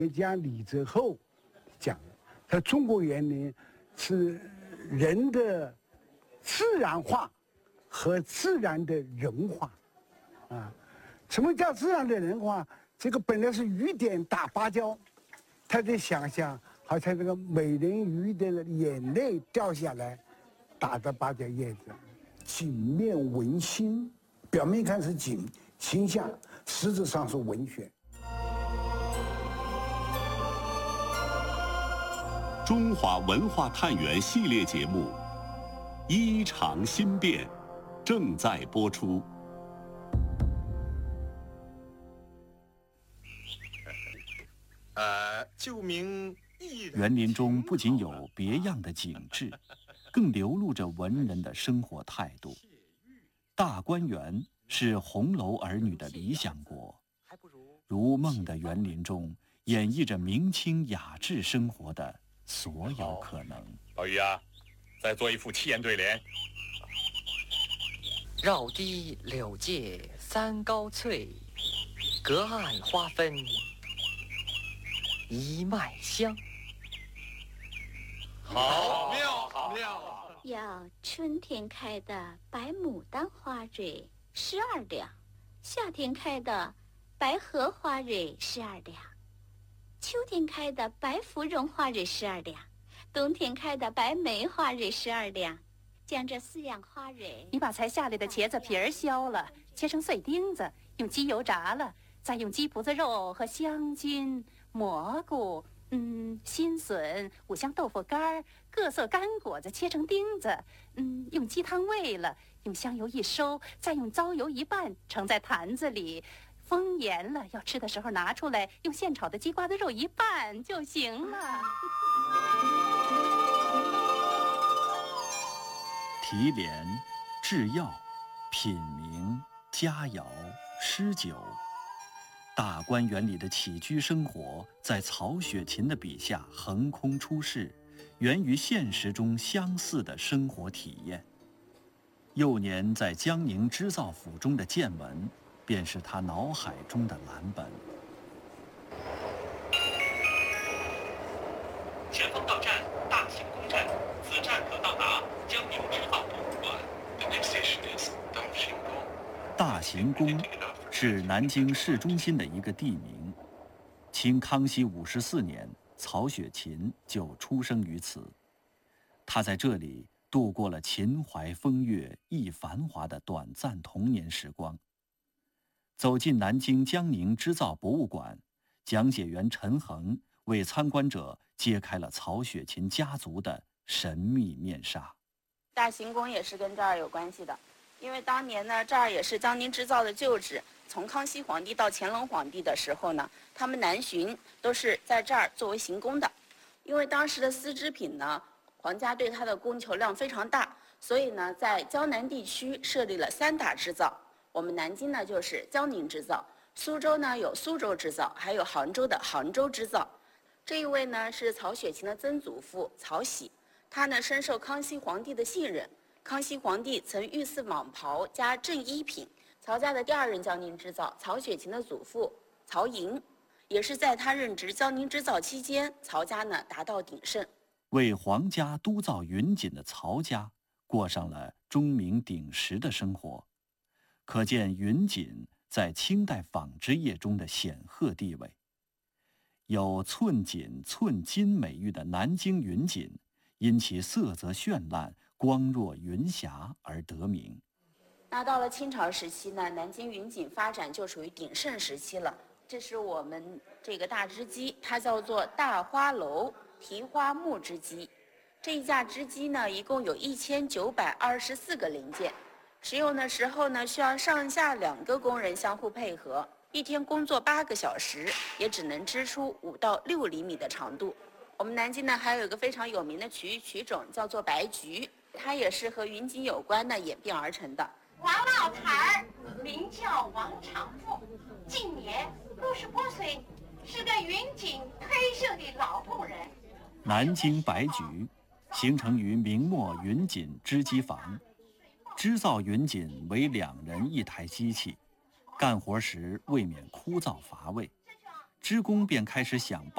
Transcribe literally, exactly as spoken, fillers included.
讲李泽厚讲，他中国园林是人的自然化和自然的人化，啊，什么叫自然的人化？这个本来是雨点打芭蕉，他在想象好像这个美人鱼的眼泪掉下来，打的芭蕉叶子，景面文心，表面看是景形象，实质上是文学。 中华文化探源系列节目《衣裳新变》正在播出。 呃，旧名艺人。 园林中不仅有别样的景致，更流露着文人的生活态度。大观园是红楼儿女的理想国，如梦的园林中演绎着明清雅致生活的所有可能。 老于啊，再做一副七言对联。 绕堤柳界三高翠，隔岸花分一脉香。 好妙，好妙！ 要春天开的白牡丹花蕊十二两，夏天开的白荷花蕊十二两，秋天开的白芙蓉花蕊十二两，冬天开的白梅花蕊十二两。将这四样花蕊， 你把才下来的茄子皮儿削了，切成碎丁子，用鸡油炸了，再用鸡脯子肉和香菌、蘑菇、嗯，新笋、五香豆腐干、各色干果子切成丁子，嗯，用鸡汤煨了，用香油一收，再用糟油一拌，盛在坛子里。封严了，要吃的时候拿出来，用现炒的鸡瓜子肉一拌就行了。 提联、制药、品茗、佳肴、诗酒，大观园里的起居生活，在曹雪芹的笔下横空出世，源于现实中相似的生活体验。幼年在江宁织造府中的见闻，便是他脑海中的蓝本。 前方到站大行宫站，此站可到达江宁织造博物馆。The next station is 大行宫。 大行宫是南京市中心的一个地名。清康熙五十四年，曹雪芹就出生于此。他在这里度过了秦淮风月亦繁华的短暂童年时光。走进南京江宁织造博物馆，讲解员陈恒为参观者揭开了曹雪芹家族的神秘面纱。 大行宫也是跟这儿有关系的，因为当年呢，这儿也是江宁织造的旧址。从康熙皇帝到乾隆皇帝的时候呢，他们南巡都是在这儿作为行宫的。因为当时的丝织品呢，皇家对它的供求量非常大，所以呢，在江南地区设立了三大织造。我们南京呢就是江宁织造，苏州呢有苏州织造，还有杭州的杭州织造。这一位呢是曹雪芹的曾祖父曹玺，他呢深受康熙皇帝的信任。康熙皇帝曾御赐蟒袍加正衣品。曹家的第二任江宁织造，曹雪芹的祖父曹寅，也是在他任职江宁织造期间，曹家呢达到鼎盛。 为皇家督造云锦的曹家，过上了钟鸣鼎食的生活。可见云锦在清代纺织业中的显赫地位。有寸锦寸金美誉的南京云锦，因其色泽绚烂、光若云霞而得名。 那到了清朝时期呢，南京云锦发展就属于鼎盛时期了。这是我们这个大织机，它叫做大花楼提花木织机。这一架织机呢，一共有一千九百二十四个零件。使用的时候呢，需要上下两个工人相互配合，一天工作八个小时，也只能织出五到六厘米的长度。我们南京呢还有一个非常有名的曲艺曲种，叫做白菊，它也是和云锦有关的演变而成的。 王老财儿名叫王长富，今年六十八岁，是个云锦推秀的老工人。 南京白菊形成于明末云锦织机房。织造云锦为两人一台机器，干活时未免枯燥乏味，织工便开始想